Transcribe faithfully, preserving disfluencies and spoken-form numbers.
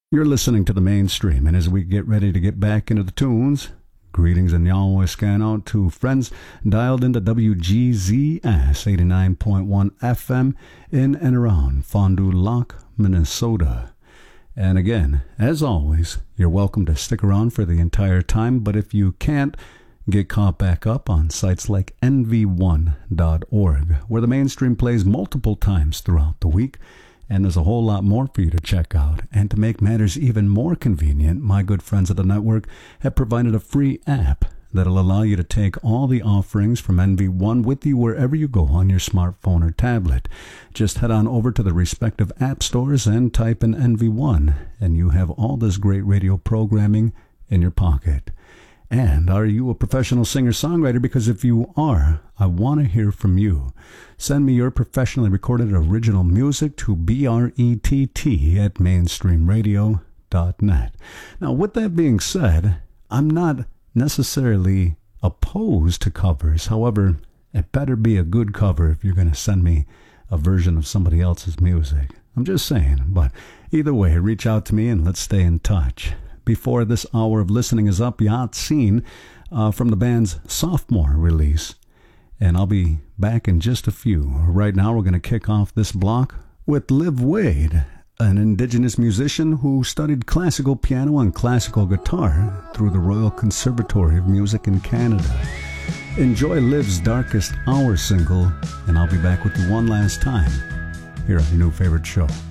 You're listening to the Mainstream, and as we get ready to get back into the tunes, greetings and Yahweh scan out to friends dialed into W G Z S eighty-nine point one F M in and around Fond du Lac, Minnesota. And again, as always, you're welcome to stick around for the entire time, but if you can't, get caught back up on sites like N V one dot org, where the Mainstream plays multiple times throughout the week. And there's a whole lot more for you to check out. And to make matters even more convenient, my good friends at the network have provided a free app that'll allow you to take all the offerings from N V one with you wherever you go on your smartphone or tablet. Just head on over to the respective app stores and type in N V one, and you have all this great radio programming in your pocket. And are you a professional singer-songwriter? Because if you are, I want to hear from you. Send me your professionally recorded original music to B R E T T at mainstream radio dot net. Now, with that being said, I'm not necessarily opposed to covers. However, it better be a good cover if you're going to send me a version of somebody else's music. I'm just saying. But either way, reach out to me and let's stay in touch. Before this hour of listening is up, Yatseen uh, from the band's sophomore release. And I'll be back in just a few. Right now, we're going to kick off this block with Liv Wade, an indigenous musician who studied classical piano and classical guitar through the Royal Conservatory of Music in Canada. Enjoy Liv's Darkest Hour single, and I'll be back with you one last time here on your new favorite show.